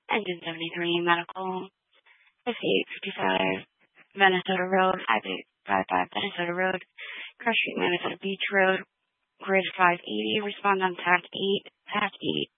Engine 73 Medical, 5855 Minnesota Road, I-855 Minnesota Road, Crush Street, Minnesota Beach Road, Grid 580, respond on TAC 8, TAC 8.